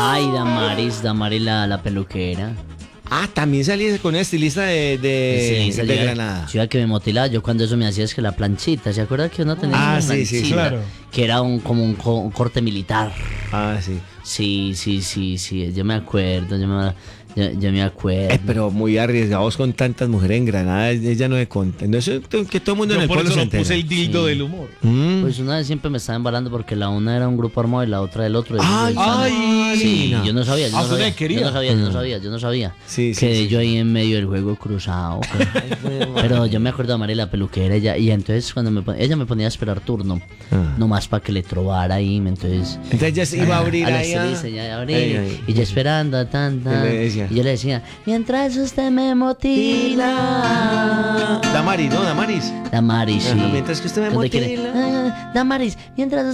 Ay, Damaris la peluquera. Ah, también salí con una estilista de Sí, salía- Granada. Ciudad que me motilaba. Yo cuando eso me hacía es que la planchita. ¿Se acuerda que uno tenía Ah, una sí, sí, planchita? claro. Que era como un corte militar. Ah, sí. Sí. Yo me acuerdo. Yo me acuerdo. Pero muy arriesgados con tantas mujeres en Granada, ella no se conta. No sé que todo el mundo en Yo el por pueblo eso se no puse entera. el dildo Sí. del humor. Pues una vez siempre me estaba embalando porque la una era un grupo armado y la otra del otro. Ay, Sí, Marina. yo no sabía. Ah, ¿usted quería? Yo no sabía. Sí, sí, Quedé sí. yo ahí en medio del juego cruzado. Pero yo me acuerdo de María la peluquera ella, y entonces cuando ella me ponía a esperar turno, nomás para que le trobara ahí, entonces... Entonces ella se iba a abrir la ahí. estilista, ya abrí, Ay. y yo esperando, tan. Y le decía. Y yo le decía, mientras usted me motila. Damaris, ¿no? Damaris. Damaris, sí. Ajá, mientras que usted me ¿Dónde quiere? motila. Damaris, mientras